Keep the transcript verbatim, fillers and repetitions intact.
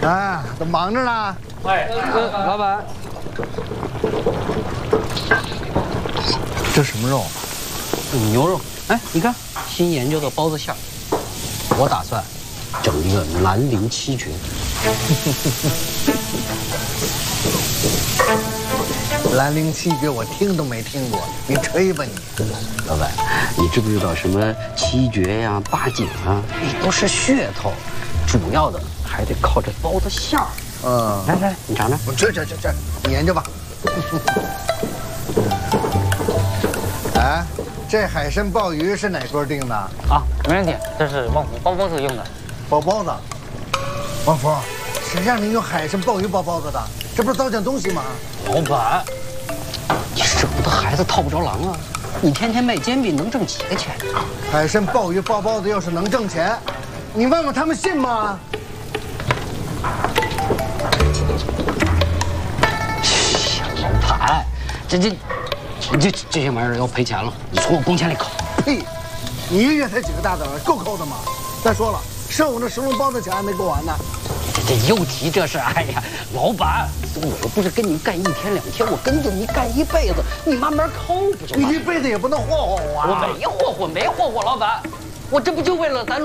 啊，都忙着呢。 哎， 呃，老板， 这什么肉？ 牛肉。哎，你看新研究的包子馅儿，我打算整一个兰陵七绝。 兰陵七绝我听都没听过，你吹吧你。 老板，你知不知道什么七绝呀、八景啊？那都是噱头，主要的还得靠这包子馅儿。 嗯， 来来，你尝尝。 我这这这这，你研究吧。哎，这海参鲍鱼是哪锅订的？ 啊，没问题，这是旺福包包子用的。 包包子。王福，谁让你用海参鲍鱼包包子的？这不是糟践东西吗？ 老板，你舍不得孩子套不着狼啊！你天天卖煎饼能挣几个钱？ 海参鲍鱼包包子要是能挣钱，你问问他们信吗？ 老板，这这这这些玩意儿要赔钱了，你从我工钱里扣。 屁，你一个月才几个大子儿，够扣的吗？再说了，剩我那十笼包子钱还没够完呢。 这这又提这事，哎呀，老板，我又不是跟你干一天两天，我跟着你干一辈子，你慢慢扣不就完了？ 你一辈子也不能霍霍我啊！ 我没霍霍，没霍霍，老板，我这不就为了咱